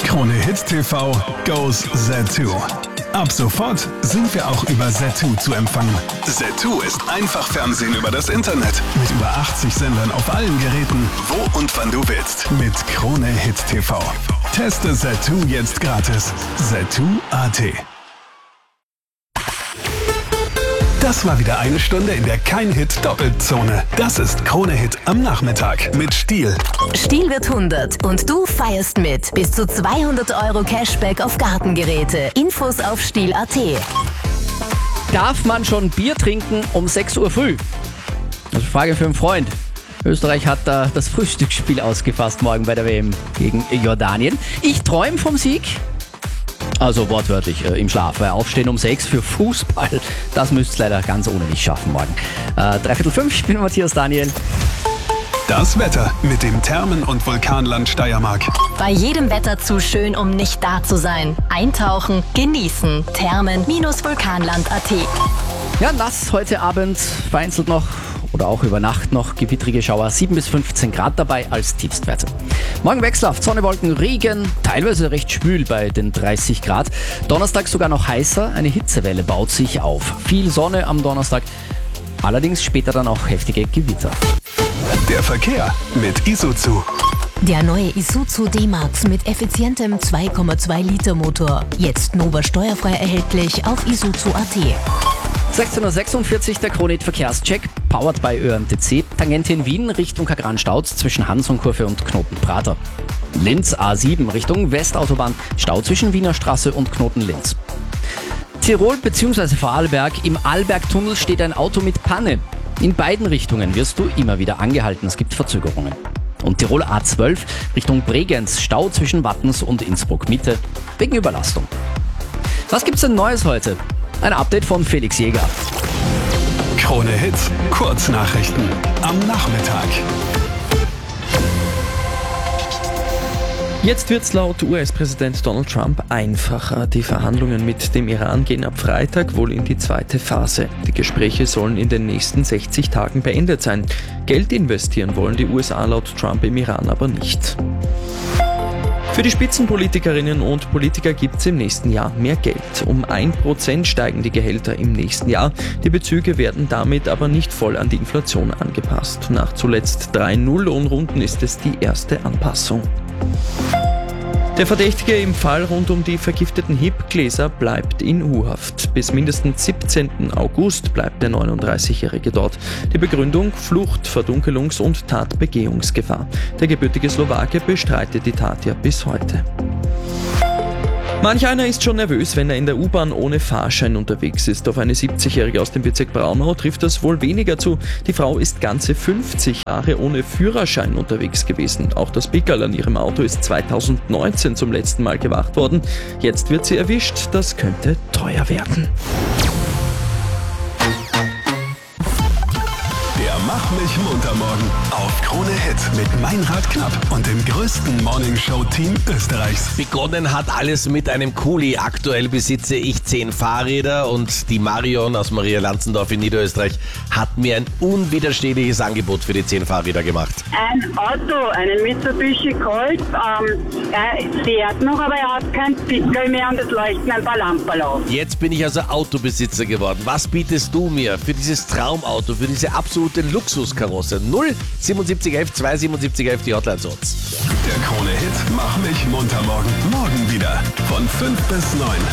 Krone Hit TV goes Zattoo. Ab sofort sind wir auch über Zattoo zu empfangen. Zattoo ist einfach Fernsehen über das Internet. Mit über 80 Sendern auf allen Geräten, wo und wann du willst. Mit Krone Hit TV. Teste Zattoo jetzt gratis. Zattoo.at. Das war wieder eine Stunde in der Kein-Hit-Doppelzone. Das ist Krone Hit am Nachmittag mit Stihl. Stihl wird 100 und du feierst mit. Bis zu 200 € Cashback auf Gartengeräte. Infos auf Stihl.at. Darf man schon Bier trinken um 6 Uhr früh? Das ist eine Frage für einen Freund. Österreich hat da das Frühstücksspiel ausgefasst morgen bei der WM gegen Jordanien. Ich träume vom Sieg. Also wortwörtlich im Schlaf, weil Aufstehen um 6 für Fußball, das müsst ihr leider ganz ohne mich schaffen morgen. 4:45, ich bin Matthias Daniel. Das Wetter mit dem Thermen- und Vulkanland Steiermark. Bei jedem Wetter zu schön, um nicht da zu sein. Eintauchen, genießen. Thermen-vulkanland.at. Ja, nass heute Abend, vereinzelt noch oder auch über Nacht noch gewittrige Schauer, 7 bis 15 Grad dabei als Tiefstwerte. Morgen wechselhaft, Sonne, Wolken, Regen, teilweise recht schwül bei den 30 Grad. Donnerstag sogar noch heißer, eine Hitzewelle baut sich auf. Viel Sonne am Donnerstag, allerdings später dann auch heftige Gewitter. Der Verkehr mit Isuzu. Der neue Isuzu D-Max mit effizientem 2,2 Liter Motor. Jetzt Nova steuerfrei erhältlich auf Isuzu.at. 16:46 Uhr, der Krone Hit Verkehrscheck, powered by ÖMTC. Tangente in Wien Richtung Kagran-Stauz zwischen Hansonkurve und Knoten-Prater. Linz A7 Richtung Westautobahn, Stau zwischen Wiener Straße und Knoten-Linz. Tirol bzw. Vorarlberg, im Arlbergtunnel steht ein Auto mit Panne. In beiden Richtungen wirst du immer wieder angehalten, es gibt Verzögerungen. Und Tirol A12 Richtung Bregenz, Stau zwischen Wattens und Innsbruck Mitte wegen Überlastung. Was gibt's denn Neues heute? Ein Update von Felix Jäger. Krone Hit, Kurznachrichten am Nachmittag. Jetzt wird's laut US-Präsident Donald Trump einfacher. Die Verhandlungen mit dem Iran gehen ab Freitag wohl in die zweite Phase. Die Gespräche sollen in den nächsten 60 Tagen beendet sein. Geld investieren wollen die USA laut Trump im Iran aber nicht. Für die Spitzenpolitikerinnen und Politiker gibt's im nächsten Jahr mehr Geld. Um 1% steigen die Gehälter im nächsten Jahr. Die Bezüge werden damit aber nicht voll an die Inflation angepasst. Nach zuletzt 3 Nullunrunden ist es die erste Anpassung. Der Verdächtige im Fall rund um die vergifteten HIP-Gläser bleibt in U-Haft. Bis mindestens 17. August bleibt der 39-Jährige dort. Die Begründung: Flucht, Verdunkelungs- und Tatbegehungsgefahr. Der gebürtige Slowake bestreitet die Tat ja bis heute. Manch einer ist schon nervös, wenn er in der U-Bahn ohne Fahrschein unterwegs ist. Auf eine 70-Jährige aus dem Bezirk Braunau trifft das wohl weniger zu. Die Frau ist ganze 50 Jahre ohne Führerschein unterwegs gewesen. Auch das Pickerl an ihrem Auto ist 2019 zum letzten Mal gewacht worden. Jetzt wird sie erwischt, das könnte teuer werden. Mach mich munter morgen auf Krone Hit mit Meinrad Knapp und dem größten Morningshow-Team Österreichs. Begonnen hat alles mit einem Kuli. Aktuell besitze ich 10 Fahrräder und die Marion aus Maria Lanzendorf in Niederösterreich hat mir ein unwiderstehliches Angebot für die 10 Fahrräder gemacht. Ein Auto, einen Mitsubishi Colt, er fährt noch, aber er hat kein Pickel mehr und es leuchten ein paar Lampen auf. Jetzt bin ich also Autobesitzer geworden. Was bietest du mir für dieses Traumauto, für diese absolute Luxuskarosse? 07711 27711 die Hotline-Soz. Der Krone Hit Mach mich munter morgen. Morgen wieder von 5 bis 9.